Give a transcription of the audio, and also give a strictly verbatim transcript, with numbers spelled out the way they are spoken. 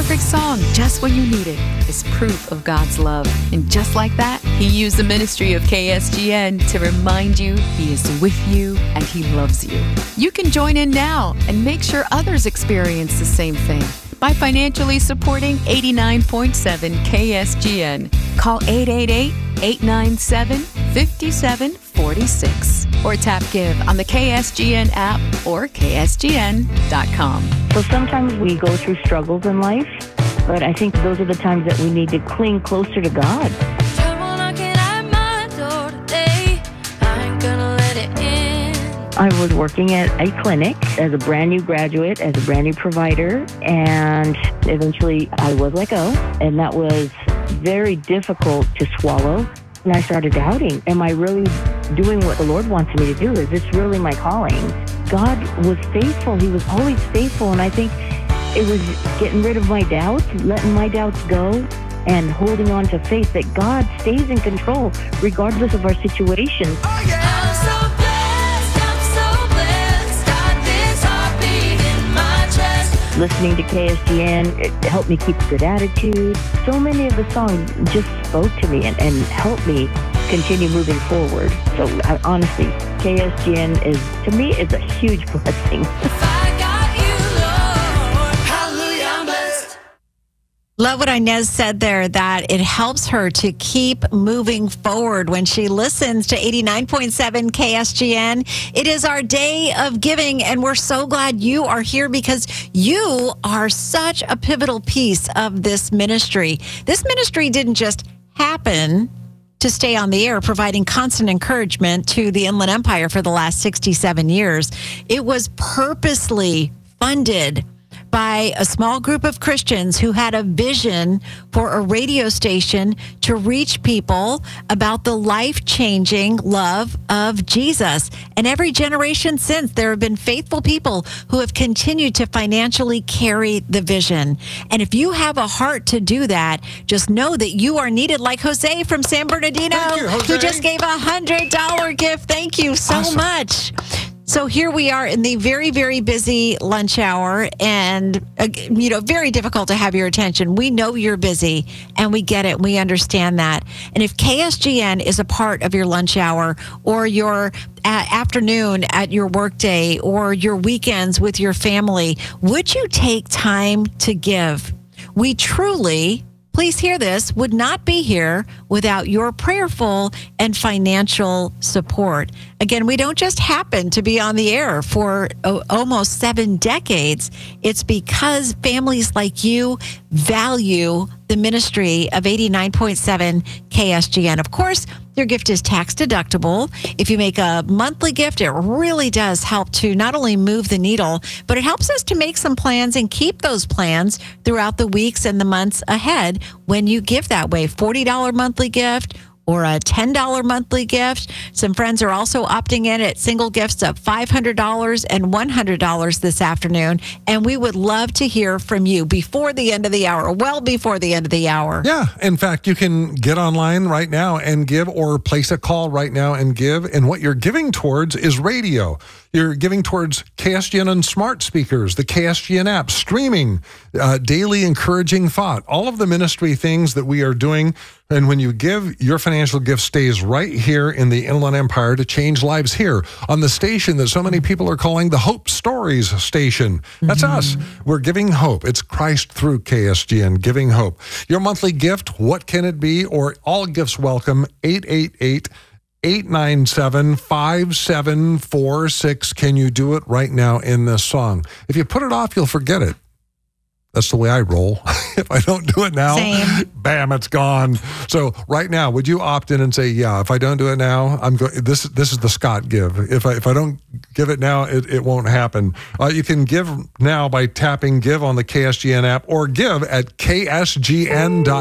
perfect song just when you need it is proof of God's love. And just like that, He used the ministry of K S G N to remind you He is with you and He loves you. You can join in now and make sure others experience the same thing by financially supporting eighty-nine point seven K S G N. Call eight eight eight, eight nine seven, five seven four six or tap Give on the K S G N app or K S G N dot com. So sometimes we go through struggles in life, but I think those are the times that we need to cling closer to God. I was working at a clinic as a brand new graduate, as a brand new provider, and eventually I was let go, and that was very difficult to swallow. And I started doubting, am I really doing what the Lord wants me to do? Is this really my calling? God was faithful. He was always faithful, and I think it was getting rid of my doubts, letting my doubts go, and holding on to faith that God stays in control regardless of our situation. Oh, yeah. Listening to K S G N, it helped me keep a good attitude. So many of the songs just spoke to me and, and helped me continue moving forward. So I, honestly, K S G N is, to me, is a huge blessing. Love what Inez said there, that it helps her to keep moving forward when she listens to eighty-nine point seven K S G N. It is our day of giving, and we're so glad you are here because you are such a pivotal piece of this ministry. This ministry didn't just happen to stay on the air, providing constant encouragement to the Inland Empire for the last sixty-seven years. It was purposely funded by a small group of Christians who had a vision for a radio station to reach people about the life-changing love of Jesus. And every generation since, there have been faithful people who have continued to financially carry the vision. And if you have a heart to do that, just know that you are needed, like Jose from San Bernardino, you, who just gave a one hundred dollars gift. Thank you so Awesome. much. So here we are in the very, very busy lunch hour, and, uh, you know, very difficult to have your attention. We know you're busy, and we get it. We understand that. And if K S G N is a part of your lunch hour or your uh, afternoon at your workday or your weekends with your family, would you take time to give? We truly, please hear this, would not be here without your prayerful and financial support. Again, we don't just happen to be on the air for o- almost seven decades. It's because families like you value the ministry of eighty-nine point seven K S G N. Of course, your gift is tax deductible. If you make a monthly gift, it really does help to not only move the needle, but it helps us to make some plans and keep those plans throughout the weeks and the months ahead when you give that way. forty dollars monthly gift or a ten dollars monthly gift. Some friends are also opting in at single gifts of five hundred dollars and one hundred dollars this afternoon. And we would love to hear from you before the end of the hour, well before the end of the hour. Yeah. In fact, you can get online right now and give, or place a call right now and give. And what you're giving towards is radio. You're giving towards K S G N and smart speakers, the K S G N app, streaming, uh, daily encouraging thought, all of the ministry things that we are doing. And when you give, your financial gift stays right here in the Inland Empire to change lives here on the station that so many people are calling the Hope Stories station. That's mm-hmm. us. We're giving hope. It's Christ through K S G N, giving hope. Your monthly gift, what can it be? Or all gifts welcome, eight eight eight, eight nine seven, five seven four six. Can you do it right now in this song? If you put it off, you'll forget it. That's the way I roll. If I don't do it now, Same. bam, it's gone. So right now, would you opt in and say, yeah, if I don't do it now, I'm going, this, this is the Scott give. If I, if I don't give it now, it, it won't happen. Uh, you can give now by tapping give on the K S G N app or give at K S G N dot com.